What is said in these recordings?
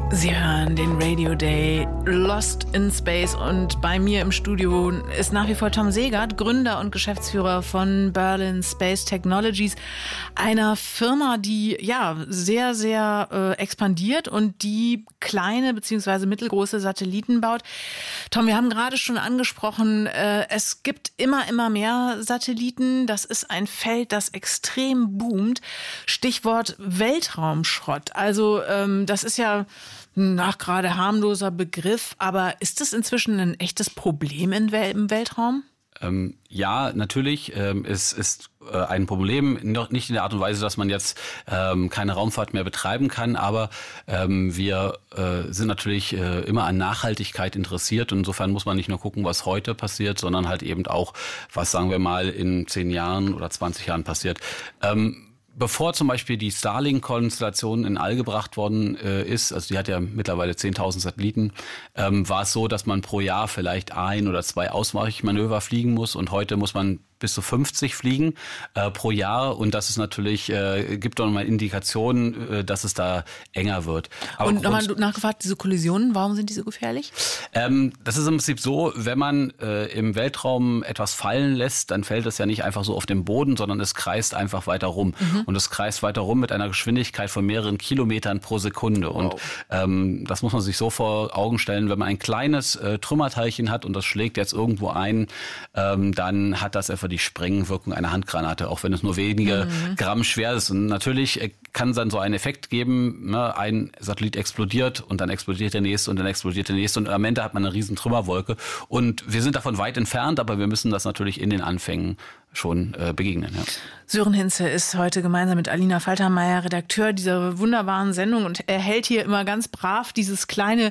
Sie hören den Radio Day Lost in Space und bei mir im Studio ist nach wie vor Tom Segert, Gründer und Geschäftsführer von Berlin Space Technologies, einer Firma, die sehr, sehr expandiert und die kleine bzw. mittelgroße Satelliten baut. Tom, wir haben gerade schon angesprochen, es gibt immer mehr Satelliten. Das ist ein Feld, das extrem boomt. Stichwort Weltraumschrott. Also das ist ja gerade harmloser Begriff, aber ist das inzwischen ein echtes Problem im Weltraum? Ja, natürlich. Es ist ein Problem, nicht in der Art und Weise, dass man jetzt keine Raumfahrt mehr betreiben kann, aber wir sind natürlich immer an Nachhaltigkeit interessiert und insofern muss man nicht nur gucken, was heute passiert, sondern halt eben auch, was sagen wir mal in 10 Jahren oder 20 Jahren passiert. Bevor zum Beispiel die Starlink-Konstellation in All gebracht worden ist, also die hat ja mittlerweile 10.000 Satelliten, war es so, dass man pro Jahr vielleicht 1 oder 2 Ausweichmanöver fliegen muss und heute muss man bis zu 50 fliegen pro Jahr und das ist natürlich, gibt doch nochmal Indikationen, dass es da enger wird. Aber und nochmal nachgefragt, diese Kollisionen, warum sind die so gefährlich? Das ist im Prinzip so, wenn man im Weltraum etwas fallen lässt, dann fällt es ja nicht einfach so auf den Boden, sondern es kreist einfach weiter rum. Und es kreist weiter rum mit einer Geschwindigkeit von mehreren Kilometern pro Sekunde. Wow. Und das muss man sich so vor Augen stellen, wenn man ein kleines Trümmerteilchen hat und das schlägt jetzt irgendwo ein, dann hat das einfach die Sprengwirkung einer Handgranate, auch wenn es nur wenige Gramm schwer ist. Und natürlich kann es dann so einen Effekt geben, ne? Ein Satellit explodiert und dann explodiert der nächste und dann explodiert der nächste und am Ende hat man eine riesen Trümmerwolke. Und wir sind davon weit entfernt, aber wir müssen das natürlich in den Anfängen schon begegnen. Ja. Sören Hinze ist heute gemeinsam mit Alina Faltermeier Redakteur dieser wunderbaren Sendung und er hält hier immer ganz brav dieses kleine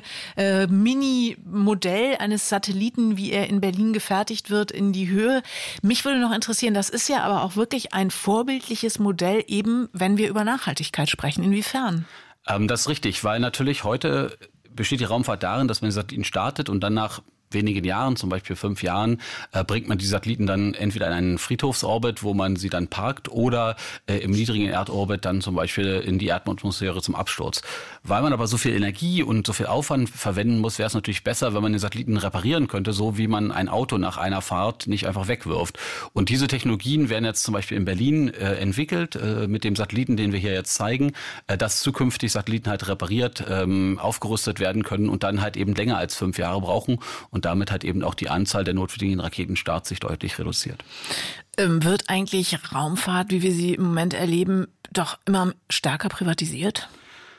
Mini-Modell eines Satelliten, wie er in Berlin gefertigt wird, in die Höhe. Mich würde noch interessieren, das ist ja aber auch wirklich ein vorbildliches Modell, eben wenn wir über Nachhaltigkeit sprechen. Inwiefern? Das ist richtig, weil natürlich heute besteht die Raumfahrt darin, dass man den Satelliten startet und dann nach wenigen Jahren, zum Beispiel 5 Jahren, bringt man die Satelliten dann entweder in einen Friedhofsorbit, wo man sie dann parkt, oder im niedrigen Erdorbit dann zum Beispiel in die Erdatmosphäre zum Absturz. Weil man aber so viel Energie und so viel Aufwand verwenden muss, wäre es natürlich besser, wenn man den Satelliten reparieren könnte, so wie man ein Auto nach einer Fahrt nicht einfach wegwirft. Und diese Technologien werden jetzt zum Beispiel in Berlin entwickelt, mit dem Satelliten, den wir hier jetzt zeigen, dass zukünftig Satelliten halt repariert, aufgerüstet werden können und dann halt eben länger als 5 Jahre brauchen. Und damit hat eben auch die Anzahl der notwendigen Raketenstarts sich deutlich reduziert. Wird eigentlich Raumfahrt, wie wir sie im Moment erleben, doch immer stärker privatisiert?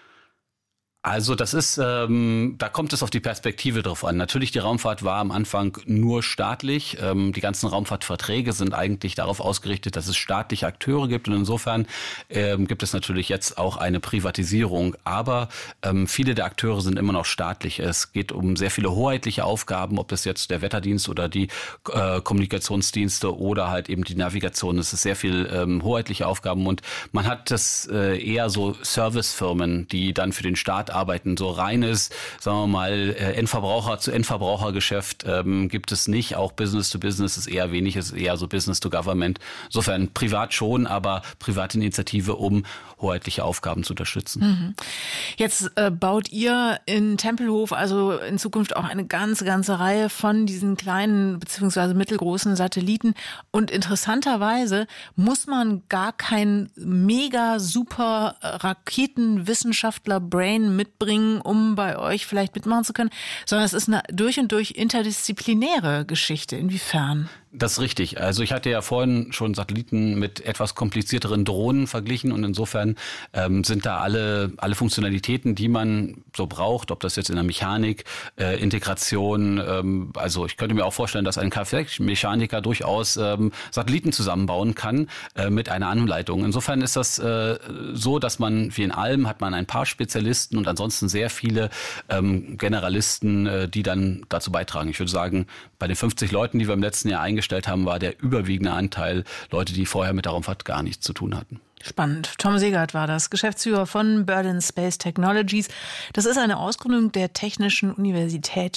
Also das ist, da kommt es auf die Perspektive drauf an. Natürlich, die Raumfahrt war am Anfang nur staatlich. Die ganzen Raumfahrtverträge sind eigentlich darauf ausgerichtet, dass es staatliche Akteure gibt. Und insofern gibt es natürlich jetzt auch eine Privatisierung. Aber viele der Akteure sind immer noch staatlich. Es geht um sehr viele hoheitliche Aufgaben, ob das jetzt der Wetterdienst oder die Kommunikationsdienste oder halt eben die Navigation. Es ist sehr viel hoheitliche Aufgaben. Und man hat das eher so Servicefirmen, die dann für den Staat arbeiten. So reines, sagen wir mal, Endverbraucher zu Endverbrauchergeschäft gibt es nicht. Auch Business to Business ist eher wenig, ist eher so Business to Government. Insofern privat schon, aber private Initiative, um hoheitliche Aufgaben zu unterstützen. Jetzt baut ihr in Tempelhof also in Zukunft auch eine ganze Reihe von diesen kleinen bzw. mittelgroßen Satelliten. Und interessanterweise muss man gar kein mega super Raketenwissenschaftler-Brain mitbringen, um bei euch vielleicht mitmachen zu können, sondern es ist eine durch und durch interdisziplinäre Geschichte. Inwiefern? Das ist richtig. Also ich hatte ja vorhin schon Satelliten mit etwas komplizierteren Drohnen verglichen und insofern sind da alle Funktionalitäten, die man so braucht, ob das jetzt in der Mechanik, Integration, also ich könnte mir auch vorstellen, dass ein Kfz-Mechaniker durchaus Satelliten zusammenbauen kann mit einer Anleitung. Insofern ist das so, dass man, wie in allem, hat man ein paar Spezialisten und ansonsten sehr viele Generalisten, die dann dazu beitragen. Ich würde sagen, bei den 50 Leuten, die wir im letzten Jahr eingestellt haben, war der überwiegende Anteil Leute, die vorher mit der Raumfahrt gar nichts zu tun hatten. Spannend. Tom Segert war das, Geschäftsführer von Berlin Space Technologies. Das ist eine Ausgründung der Technischen Universität